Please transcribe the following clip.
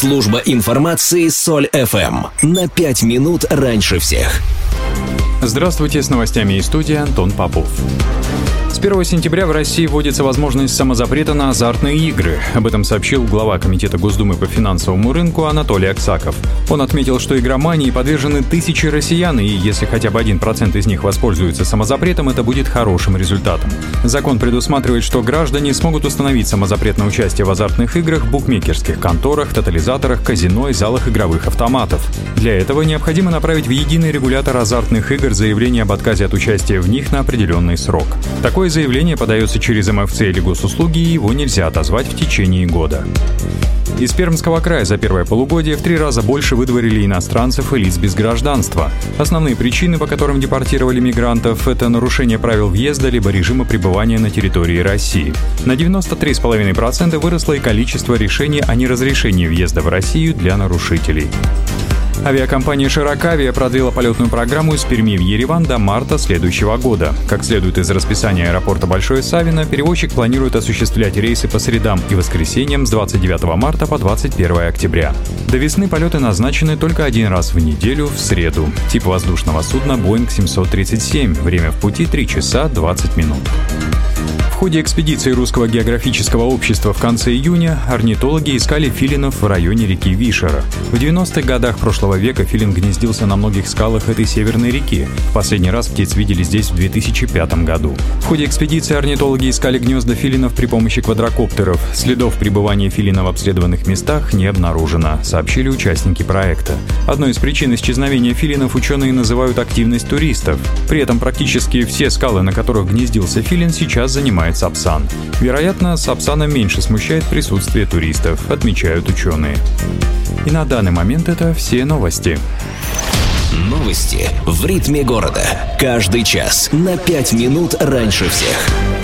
Служба информации Соль ФМ. На 5 минут раньше всех. Здравствуйте, с новостями из студии Антон Попов. С 1 сентября в России вводится возможность самозапрета на азартные игры. Об этом сообщил глава Комитета Госдумы по финансовому рынку Анатолий Аксаков. Он отметил, что игромании подвержены тысячи россиян, и если хотя бы 1% из них воспользуется самозапретом, это будет хорошим результатом. Закон предусматривает, что граждане смогут установить самозапрет на участие в азартных играх, букмекерских конторах, тотализаторах, казино и залах игровых автоматов. Для этого необходимо направить в единый регулятор азартных игр заявление об отказе от участия в них на определенный срок. Такое заявление подается через МФЦ или госуслуги, и его нельзя отозвать в течение года. Из Пермского края за первое полугодие в 3 раза больше выдворили иностранцев и лиц без гражданства. Основные причины, по которым депортировали мигрантов, это нарушение правил въезда либо режима пребывания на территории России. На 93,5% выросло и количество решений о неразрешении въезда в Россию для нарушителей. Авиакомпания «Широкавиа» продлила полетную программу из Перми в Ереван до марта следующего года. Как следует из расписания аэропорта Большое Савино, перевозчик планирует осуществлять рейсы по средам и воскресеньям с 29 марта по 21 октября. До весны полеты назначены только 1 раз в неделю, в среду. Тип воздушного судна Boeing 737. Время в пути 3 часа 20 минут. В ходе экспедиции Русского географического общества в конце июня орнитологи искали филинов в районе реки Вишера. В 90-х годах прошлого века филин гнездился на многих скалах этой северной реки. В последний раз птиц видели здесь в 2005 году. В ходе экспедиции орнитологи искали гнезда филинов при помощи квадрокоптеров. Следов пребывания филина в обследованных местах не обнаружено, сообщили участники проекта. Одной из причин исчезновения филинов ученые называют активность туристов. При этом практически все скалы, на которых гнездился филин, сейчас занимает Сапсан. Вероятно, Сапсана меньше смущает присутствие туристов, отмечают ученые. И на данный момент это все новости. Новости в ритме города. Каждый час на 5 минут раньше всех.